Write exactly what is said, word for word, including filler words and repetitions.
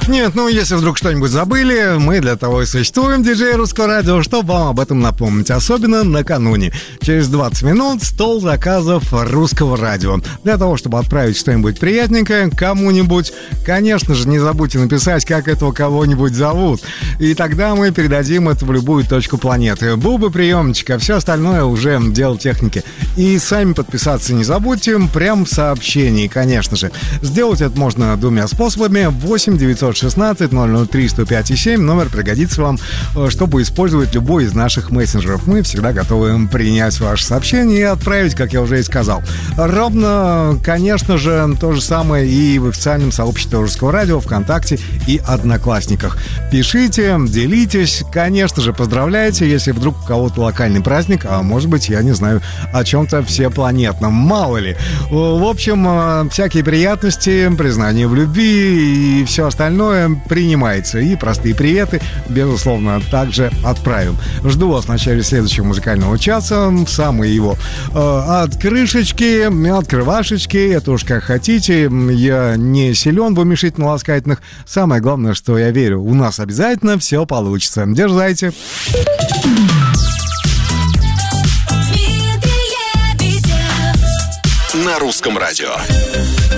Нет, ну если вдруг что-нибудь забыли, мы для того и существуем, диджей Русского радио, чтобы вам об этом напомнить, особенно накануне. Через двадцать минут стол заказов Русского радио. Для того, чтобы отправить что-нибудь приятненькое кому-нибудь, конечно же, не забудьте написать, как этого кого-нибудь зовут. И тогда мы передадим это в любую точку планеты. Бубы приемчик, а все остальное уже дело техники. И сами подписаться не забудьте, прям в сообщении, конечно же. Сделать это можно двумя способами. восемь девятьсот шестнадцать ноль ноль три сто пять и семь. Номер пригодится вам, чтобы использовать любой из наших мессенджеров. Мы всегда готовы принять ваше сообщение и отправить, как я уже и сказал. Ровно, конечно же, то же самое и в официальном сообществе Русского радио, ВКонтакте и Одноклассниках. Пишите, делитесь, конечно же, поздравляйте, если вдруг у кого-то локальный праздник, а может быть, я не знаю, о чем-то всепланетном, мало ли. В общем, всякие приятности, признание в любви и все остальное принимается. И простые приветы, безусловно, также отправим. Жду вас в начале следующего музыкального часа, в самые его э, открышечки, открывашечки, это уж как хотите. Я не силен в уменьшительно-ласкательных. Самое главное, что я верю, у нас обязательно все получится. Дерзайте. На Русском радио.